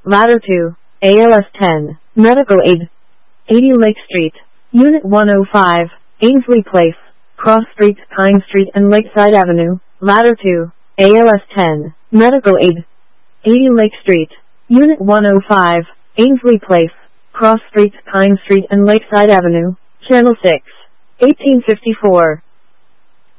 Ladder 2, ALS 10, Medical Aid, 80 Lake Street, Unit 105, Ainsley Place, Cross Streets, Pine Street and Lakeside Avenue. Ladder 2, ALS 10, Medical Aid, 80 Lake Street, Unit 105, Ainsley Place, Cross Streets, Pine Street and Lakeside Avenue. Channel 6, 1854.